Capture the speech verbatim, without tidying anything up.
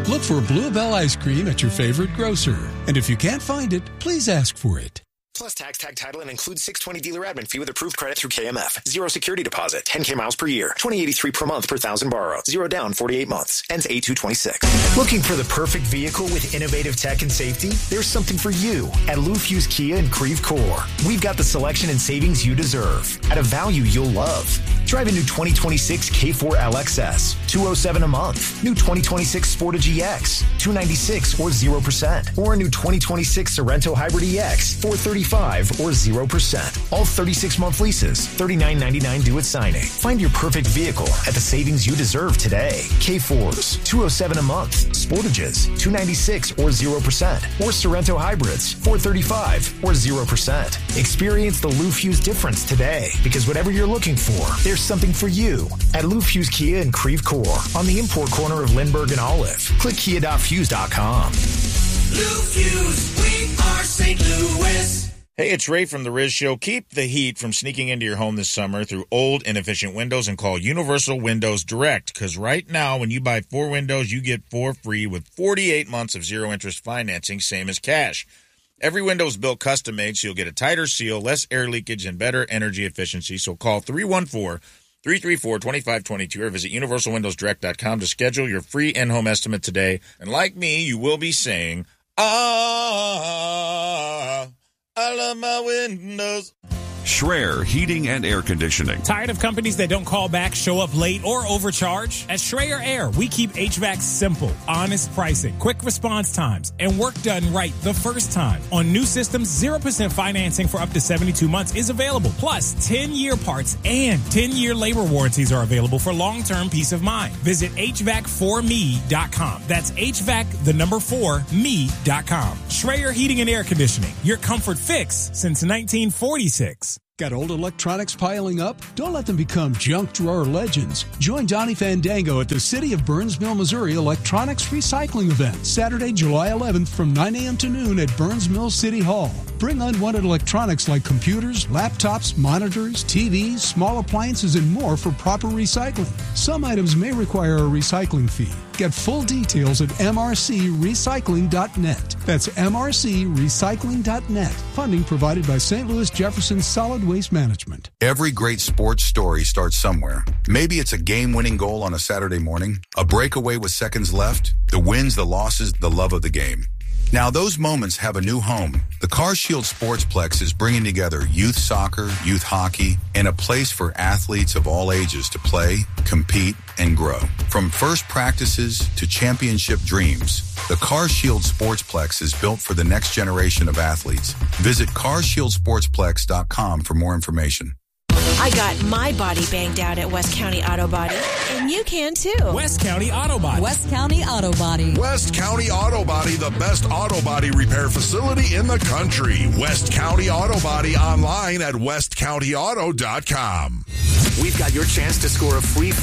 Look for Bluebell ice cream at your favorite grocer. And if you can't find it, please ask for it. Plus tax, tag title, and includes six hundred twenty dealer admin fee with approved credit through K M F. Zero security deposit, ten K miles per year, twenty eighty-three per month per thousand borrow. Zero down, forty-eight months. Ends eight two twenty-six. Looking for the perfect vehicle with innovative tech and safety? There's something for you at Lou Fuse Kia in Creve Coeur. We've got the selection and savings you deserve at a value you'll love. Drive a new twenty twenty-six K four L X S, two oh seven a month. New twenty twenty-six Sportage E X, two ninety-six or zero percent. Or a new twenty twenty-six Sorento Hybrid E X, four thirty-five or zero percent. All thirty-six month leases, thirty-nine ninety-nine due at signing. Find your perfect vehicle at the savings you deserve today. K fours, two oh seven a month. Sportages, two ninety-six or zero percent. Or Sorento Hybrids, four thirty-five or zero percent. Experience the Lou Fuse difference today, because whatever you're looking for, there's something for you at Lou Fuse Kia in Creve Coeur on the import corner of Lindbergh and Olive. Click kia dot fuse dot com. Lou Fuse, we are Saint Louis. Hey, it's Ray from The Riz Show. Keep the heat from sneaking into your home this summer through old, inefficient windows and call Universal Windows Direct. Because right now, when you buy four windows, you get four free with forty-eight months of zero-interest financing, same as cash. Every window is built custom-made, so you'll get a tighter seal, less air leakage, and better energy efficiency. So call three one four, three three four, two five two two or visit universal windows direct dot com to schedule your free in-home estimate today. And like me, you will be saying, ah, I love my windows. Schreier Heating and Air Conditioning. Tired of companies that don't call back, show up late, or overcharge? At Schreier Air, we keep H V A C simple, honest pricing, quick response times, and work done right the first time. On new systems, zero percent financing for up to seventy-two months is available. Plus, ten-year parts and ten-year labor warranties are available for long-term peace of mind. Visit H V A C four me dot com. That's H V A C, the number four, me dot com. Schreier Heating and Air Conditioning, your comfort fix since nineteen forty-six. Got old electronics piling up? Don't let them become junk drawer legends. Join Donnie Fandango at the City of Burnsville, Missouri Electronics Recycling Event, Saturday, July eleventh from nine a.m. to noon at Burns Mill City Hall. Bring unwanted electronics like computers, laptops, monitors, T Vs, small appliances, and more for proper recycling. Some items may require a recycling fee. Get full details at m r c recycling dot net. That's m r c recycling dot net. Funding provided by Saint Louis Jefferson Solid Waste Management. Every great sports story starts somewhere. Maybe it's a game-winning goal on a Saturday morning, a breakaway with seconds left, the wins, the losses, the love of the game. Now those moments have a new home. The CarShield Sportsplex is bringing together youth soccer, youth hockey, and a place for athletes of all ages to play, compete, and grow. From first practices to championship dreams, the CarShield Sportsplex is built for the next generation of athletes. Visit car shield sportsplex dot com for more information. I got my body banged out at West County Auto Body, and you can too. West County Auto Body. West County Auto Body. West County Auto Body, the best auto body repair facility in the country. West County Auto Body, online at west county auto dot com. We've got your chance to score a free